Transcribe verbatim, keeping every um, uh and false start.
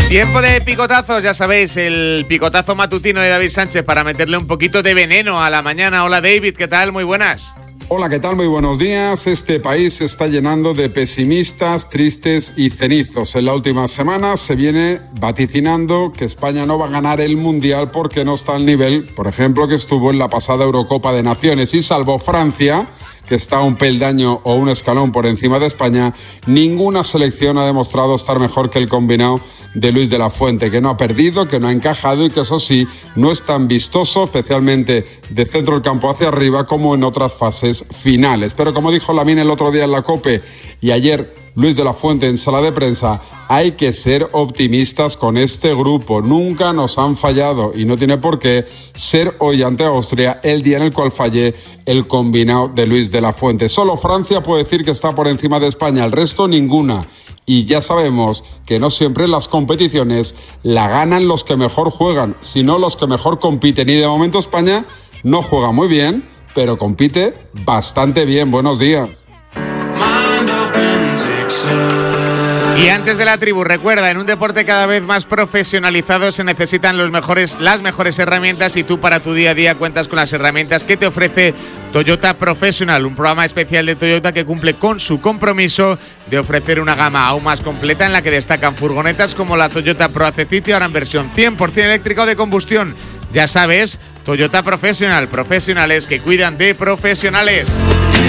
Tiempo de picotazos, ya sabéis, el picotazo matutino de David Sánchez para meterle un poquito de veneno a la mañana. Hola David, ¿qué tal? Muy buenas. Hola, ¿qué tal? Muy buenos días. Este país se está llenando de pesimistas, tristes y cenizos. En la última semana se viene vaticinando que España no va a ganar el Mundial porque no está al nivel, por ejemplo, que estuvo en la pasada Eurocopa de Naciones. Y salvo Francia, que está un peldaño o un escalón por encima de España, ninguna selección ha demostrado estar mejor que el combinado de Luis de la Fuente, que no ha perdido, que no ha encajado y que eso sí, no es tan vistoso, especialmente de centro del campo hacia arriba, como en otras fases finales. Pero como dijo Lamine el otro día en la COPE y ayer Luis de la Fuente en sala de prensa, hay que ser optimistas con este grupo. Nunca nos han fallado y no tiene por qué ser hoy ante Austria el día en el cual falle el combinado de Luis de la Fuente. Solo Francia puede decir que está por encima de España, el resto ninguna. Y ya sabemos que no siempre las competiciones la ganan los que mejor juegan, sino los que mejor compiten. Y de momento España no juega muy bien, pero compite bastante bien. Buenos días. Y antes de la tribu, recuerda, en un deporte cada vez más profesionalizado se necesitan los mejores, las mejores herramientas y tú para tu día a día cuentas con las herramientas que te ofrece Toyota Professional, un programa especial de Toyota que cumple con su compromiso de ofrecer una gama aún más completa en la que destacan furgonetas como la Toyota Proace City, ahora en versión cien por ciento eléctrica o de combustión. Ya sabes, Toyota Professional, profesionales que cuidan de profesionales.